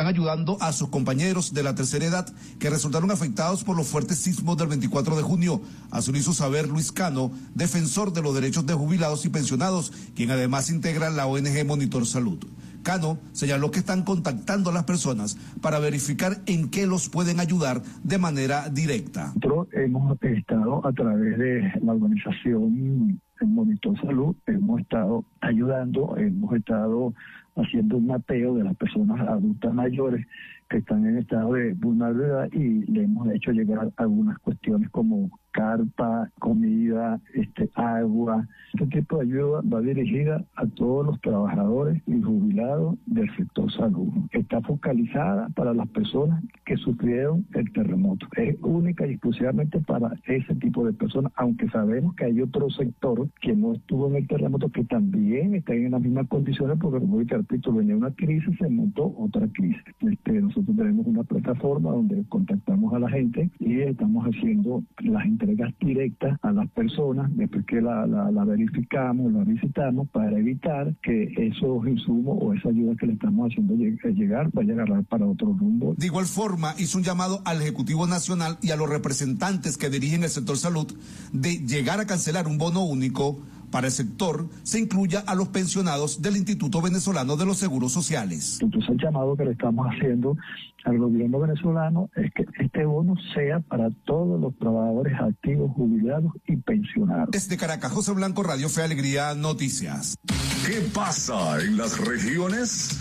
están ayudando a sus compañeros de la tercera edad que resultaron afectados por los fuertes sismos del 24 de junio. Así lo hizo saber Luis Cano, defensor de los derechos de jubilados y pensionados, quien además integra la ONG Monitor Salud. Cano señaló que están contactando a las personas para verificar en qué los pueden ayudar de manera directa. Nosotros hemos estado a través de la organización Monitor Salud, hemos estado ayudando, hemos estado haciendo un mapeo de las personas adultas mayores que están en estado de vulnerabilidad y le hemos hecho llegar algunas cuestiones como carpa, comida, agua. Este tipo de ayuda va dirigida a todos los trabajadores y jubilados del sector salud. Está focalizada para las personas que sufrieron el terremoto. Es única y exclusivamente para ese tipo de personas, aunque sabemos que hay otro sector que no estuvo en el terremoto que también está en las mismas condiciones, porque como dice Artito, venía una crisis, se montó otra crisis. Nosotros tenemos una plataforma donde contactamos a la gente y estamos haciendo las entregas directas a las personas después que la verificamos, la visitamos, para evitar que esos insumos o esa ayuda que le estamos haciendo llegar vaya a agarrar para otro rumbo. De igual forma, hizo un llamado al Ejecutivo Nacional y a los representantes que dirigen el sector salud de llegar a cancelar un bono único para el sector, se incluya a los pensionados del Instituto Venezolano de los Seguros Sociales. Entonces el llamado que le estamos haciendo al gobierno venezolano es que este bono sea para todos los trabajadores activos, jubilados y pensionados. Desde Caracas, José Blanco, Radio Fe Alegría, Noticias. ¿Qué pasa en las regiones?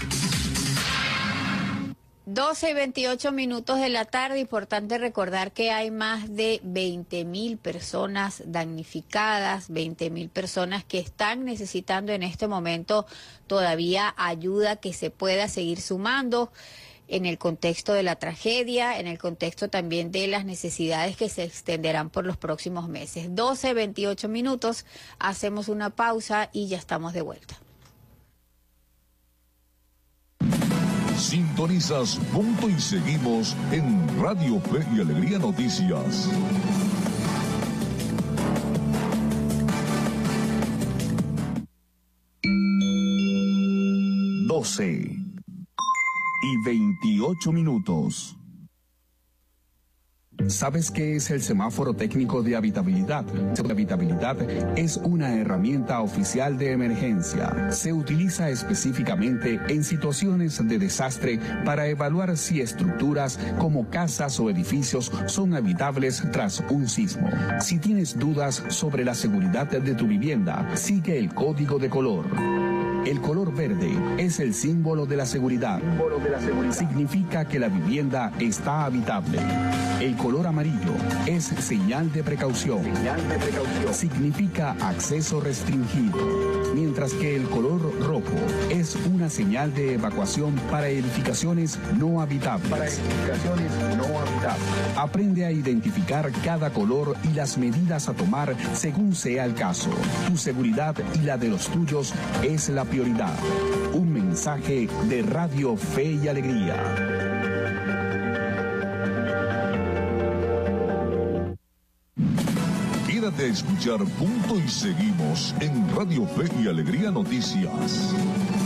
12:28 de la tarde. Importante recordar que hay más de 20.000 personas damnificadas, 20.000 personas que están necesitando en este momento todavía ayuda que se pueda seguir sumando en el contexto de la tragedia, en el contexto también de las necesidades que se extenderán por los próximos meses. 12:28, hacemos una pausa y ya estamos de vuelta. Sintonizas Punto y Seguimos en Radio Fe y Alegría Noticias. Doce y 28 minutos. ¿Sabes qué es el semáforo técnico de habitabilidad? Habitabilidad es una herramienta oficial de emergencia. Se utiliza específicamente en situaciones de desastre para evaluar si estructuras como casas o edificios son habitables tras un sismo. Si tienes dudas sobre la seguridad de tu vivienda, sigue el código de color. El color verde es el símbolo de la seguridad. Significa que la vivienda está habitable. El color amarillo es señal de precaución. Significa acceso restringido. Mientras que el color rojo es una señal de evacuación para edificaciones no habitables. Aprende a identificar cada color y las medidas a tomar según sea el caso. Tu seguridad y la de los tuyos es la prioridad. Un mensaje de Radio Fe y Alegría. Quédate a escuchar Punto y Seguimos en Radio Fe y Alegría Noticias.